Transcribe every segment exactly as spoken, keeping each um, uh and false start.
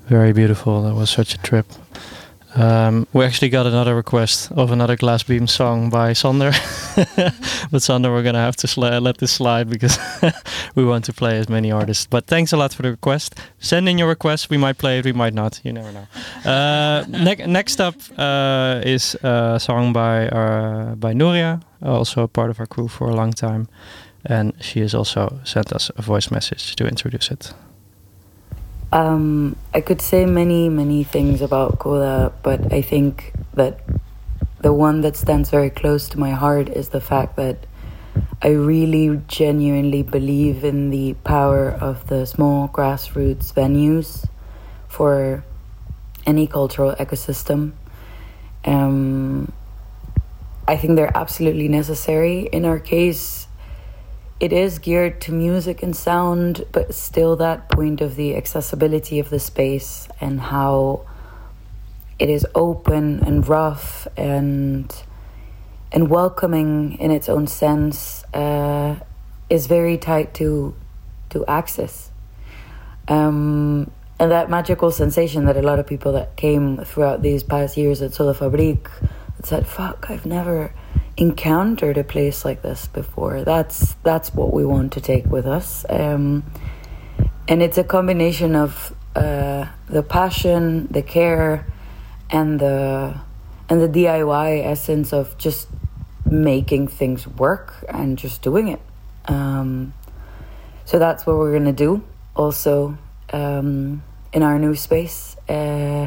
Very beautiful. That was such a trip. Um, we actually got another request of another Glass Beam song by Sander. But Sander, we're going to have to sli- let this slide because we want to play as many artists. But thanks a lot for the request. Send in your requests. We might play it, we might not. You never know. Uh, ne- next up uh, is a song by, uh, by Nuria, also a part of our crew for a long time. And she has also sent us a voice message to introduce it. Um, I could say many, many things about Kola, but I think that the one that stands very close to my heart is the fact that I really genuinely believe in the power of the small grassroots venues for any cultural ecosystem. Um, I think they're absolutely necessary. In our case, it is geared to music and sound, but still that point of the accessibility of the space and how it is open and rough and and welcoming in its own sense uh, is very tied to to access. Um, and that magical sensation that a lot of people that came throughout these past years at Solofabriek said, fuck, I've never encountered a place like this before. That's that's what we want to take with us. Um, and it's a combination of uh, the passion, the care, and the and the D I Y essence of just making things work and just doing it. Um, so that's what we're gonna do. Also, um, in our new space. Uh,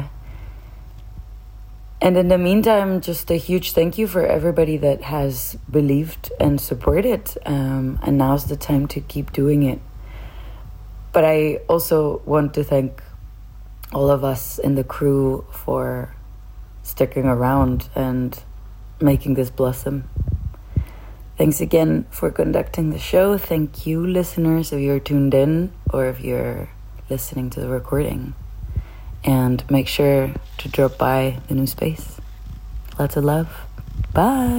And in the meantime, just a huge thank you for everybody that has believed and supported. Um, and now's the time to keep doing it. But I also want to thank all of us in the crew for sticking around and making this blossom. Thanks again for conducting the show. Thank you, listeners, if you're tuned in or if you're listening to the recording. And make sure to drop by the new space. Lots of love. Bye.